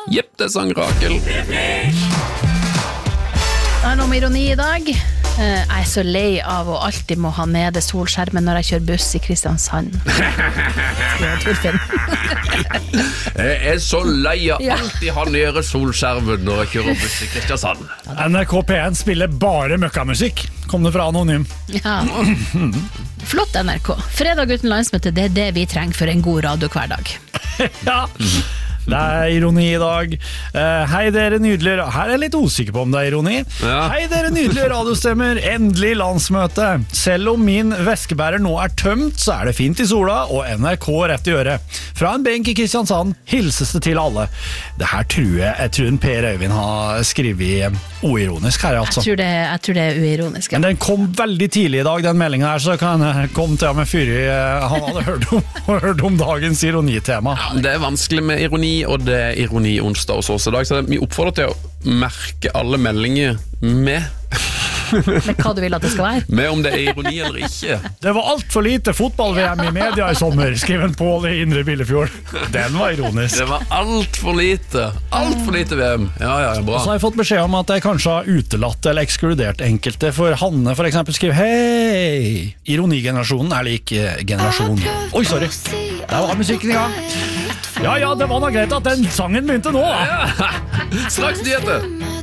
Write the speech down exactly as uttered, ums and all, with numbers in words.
Jepp, det sang Rakel. Det er noe med ironi i dag. Jeg er så lei av å alltid må ha nede solskjermen når jeg kjører buss i Kristiansand. Jeg er så lei av alltid ha nede solskjermen når jeg kjører buss i Kristiansand. N R K P en spiller bare møkkamusikk. Kom det fra Anonym. Ja. Flott N R K. Fredag uten landsmøte, det er det vi trenger for en god radio hver dag. Ja. Det er ironi i dag. uh, Hei dere nydelige. Her er jeg litt usikker på om det er ironi. Ja. Hei dere nydelige radiostemmer. Endelig landsmøte. Selv om min veskebærer nå er tømt, så er det fint i sola og N R K rett i øret. Fra en benk i Kristiansand hilses det til alle. Det her tror jeg, jeg tror en Per Øyvind har skrevet uironisk her, altså. Jeg tror det, jeg tror det er uironisk, ja. Men den kom veldig tidlig i dag, den meldingen her, så kan jeg komme til med fyr i. Han hadde hørt om, hørt om dagens ironitema. Ja, det er vanskelig med ironi, og det er ironi onsdag hos oss i dag, så vi oppfordrer til å merke alle meldinger med med hva du vil at det skal være, med om det er ironi eller ikke. Det var alt for lite fotball-V M i media i sommer, skrev en Pål i Indre Billefjord. Den var ironisk. Det var alt for lite alt for lite V M. Ja, ja, bra. Så har jeg fått beskjed om at jeg kanskje har utelatt eller ekskludert enkelte, for Hanne for eksempel skriver: hei, ironigenerasjonen er lik generasjon. Oi, sorry, der var musikken i gang. Ja, ja, det var da greit at den sangen begynte nå da. Ja. Straks nyheter.